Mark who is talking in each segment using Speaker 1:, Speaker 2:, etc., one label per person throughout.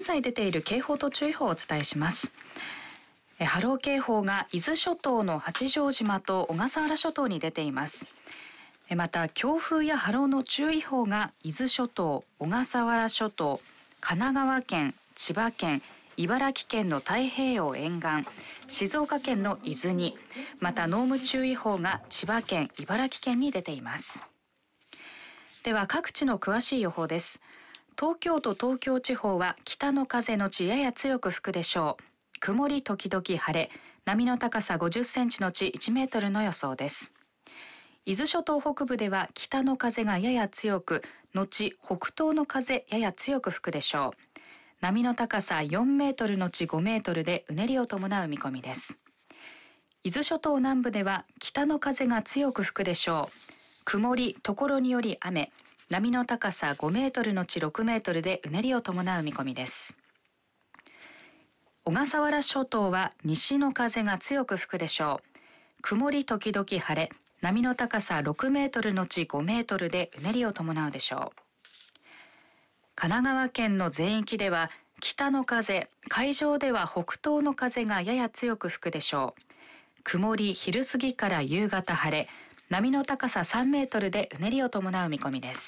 Speaker 1: 在出ている警報と注意報をお伝えします。波浪警報が伊豆諸島の八丈島と小笠原諸島に出ています。また強風や波浪の注意報が伊豆諸島、小笠原諸島、神奈川県、千葉県、茨城県の太平洋沿岸、静岡県の伊豆に、また濃霧注意報が千葉県、茨城県に出ています。では各地の詳しい予報です。東京都東京地方は北の風のちやや強く吹くでしょう。曇り時々晴れ、波の高さ50センチのち1メートルの予想です。伊豆諸島北部では北の風がやや強く、後北東の風やや強く吹くでしょう。波の高さ4メートルのち5メートルでうねりを伴う見込みです。伊豆諸島南部では北の風が強く吹くでしょう。曇り、ところにより雨、波の高さ5メートルのち6メートルでうねりを伴う見込みです。小笠原諸島は西の風が強く吹くでしょう。曇り時々晴れ、波の高さ6メートルのち5メートルでうねりを伴うでしょう。神奈川県の全域では北の風、海上では北東の風がやや強く吹くでしょう。曇り、昼過ぎから夕方晴れ、波の高さ3メートルでうねりを伴う見込みです。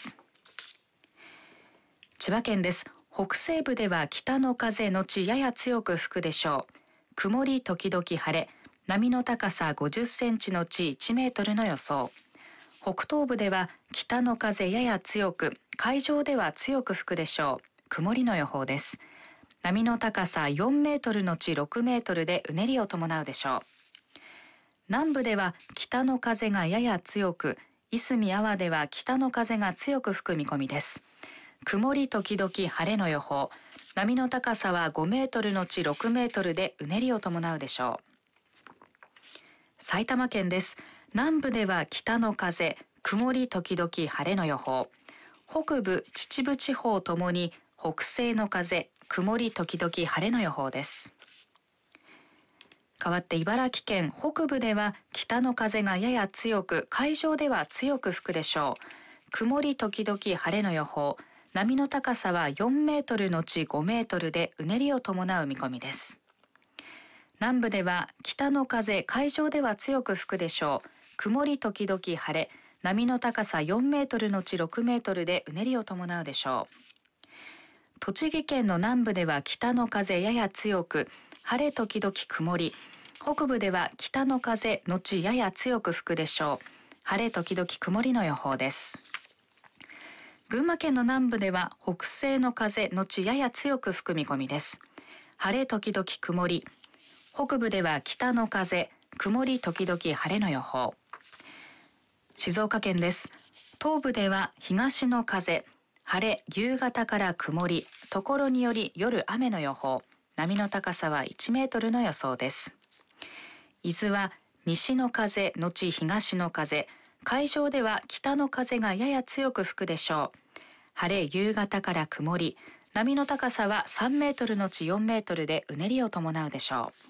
Speaker 1: 千葉県です。北西部では北の風のちやや強く吹くでしょう。曇り時々晴れ、波の高さ50センチのち1メートルの予想。北東部では北の風やや強く、海上では強く吹くでしょう。曇りの予報です。波の高さ4メートルのち6メートルでうねりを伴うでしょう。南部では北の風がやや強く、いすみ安房では北の風が強く吹く見込みです。曇り時々晴れの予報。波の高さは5メートルのち6メートルでうねりを伴うでしょう。埼玉県です。南部では北の風、曇り時々晴れの予報。北部、秩父地方ともに北西の風、曇り時々晴れの予報です。変わって茨城県北部では北の風がやや強く、海上では強く吹くでしょう。曇り時々晴れの予報。波の高さは4メートルのち5メートルでうねりを伴う見込みです。南部では北の風、海上では強く吹くでしょう。曇り時々晴れ、波の高さ4メートルのち6メートルでうねりを伴うでしょう。栃木県の南部では北の風やや強く、晴れ時々曇り、北部では北の風のちやや強く吹くでしょう。晴れ時々曇りの予報です。群馬県の南部では北西の風のちやや強く吹く見込みです。晴れ時々曇り、北部では北の風、曇り時々晴れの予報。静岡県です。東部では東の風、晴れ、夕方から曇り、ところにより夜雨の予報。波の高さは1メートルの予想です。伊豆は西の風のち東の風、海上では北の風がやや強く吹くでしょう。晴れ、夕方から曇り、波の高さは3メートルのち4メートルでうねりを伴うでしょ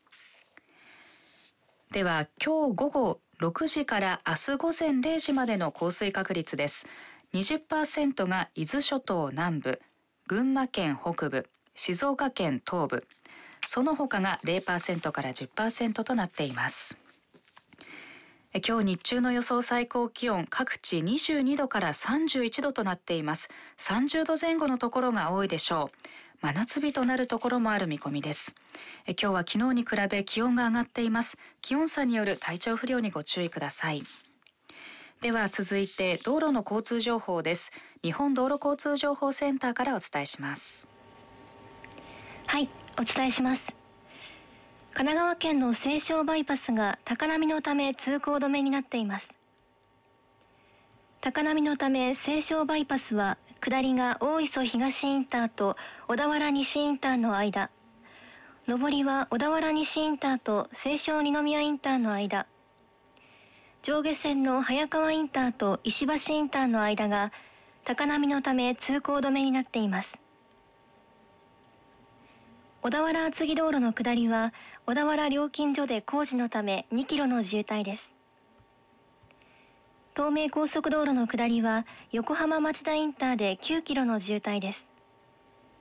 Speaker 1: う。では今日午後6時から明日午前0時までの降水確率です。20% が伊豆諸島南部、群馬県北部、静岡県東部、その他が 0% から 10% となっています。今日日中の予想最高気温、各地22度から31度となっています。30度前後のところが多いでしょう。真夏日となるところもある見込みです。今日は昨日に比べ気温が上がっています。気温差による体調不良にご注意ください。では続いて道路の交通情報です。日本道路交通情報センターからお伝えします。
Speaker 2: はい、お伝えします。神奈川県の西湘バイパスが高波のため通行止めになっています。高波のため西湘バイパスは下りが大磯東インターと小田原西インターの間、上りは小田原西インターと西湘二宮インターの間、上下線の早川インターと石橋インターの間が高波のため通行止めになっています。小田原厚木道路の下りは小田原料金所で工事のため2キロの渋滞です。東名高速道路の下りは横浜町田インターで9キロの渋滞です。